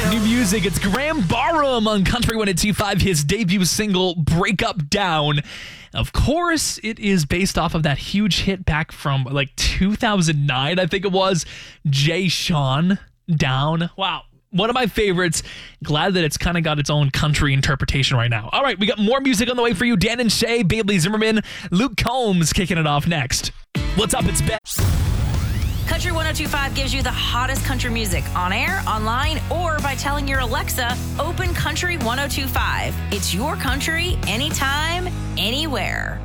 New music, it's Graham Barham on Country 102.5, his debut single, Break Up Down. Of course, it is based off of that huge hit back from like 2009, I think it was, Jay Sean, Down. Wow. One of my favorites. Glad that it's kind of got its own country interpretation right now. All right, we got more music on the way for you. Dan and Shay, Bailey Zimmerman, Luke Combs kicking it off next. What's up? It's Ben. Country 102.5 gives you the hottest country music on air, online, or by telling your Alexa, open Country 102.5. It's your country, anytime, anywhere.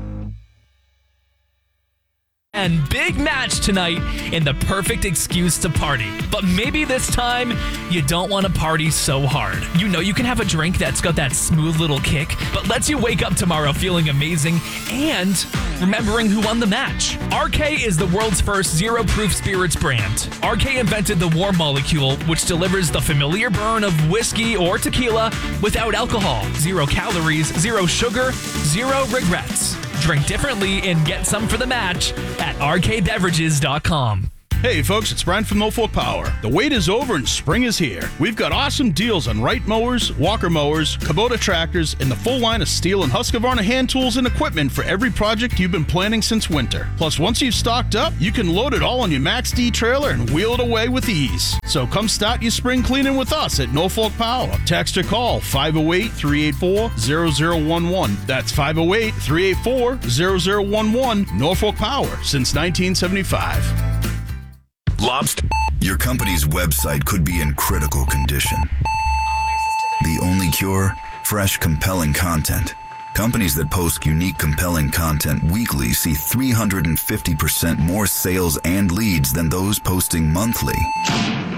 And big match tonight in the perfect excuse to party. But maybe this time you don't want to party so hard. You know you can have a drink that's got that smooth little kick, but lets you wake up tomorrow feeling amazing and remembering who won the match. RK is the world's first zero-proof spirits brand. RK invented the warm molecule, which delivers the familiar burn of whiskey or tequila without alcohol. 0 calories, 0 sugar, 0 regrets. Drink differently and get some for the match at rkbeverages.com. Hey folks, it's Brian from Norfolk Power. The wait is over and spring is here. We've got awesome deals on Wright mowers, Walker mowers, Kubota tractors, and the full line of Steel and Husqvarna hand tools and equipment for every project you've been planning since winter. Plus, once you've stocked up, you can load it all on your Max D trailer and wheel it away with ease. So come start your spring cleaning with us at Norfolk Power. Text or call 508-384-0011. That's 508-384-0011. Norfolk Power since 1975. Lobster. Your company's website could be in critical condition. The only cure? Fresh, compelling content. Companies that post unique, compelling content weekly see 350% more sales and leads than those posting monthly.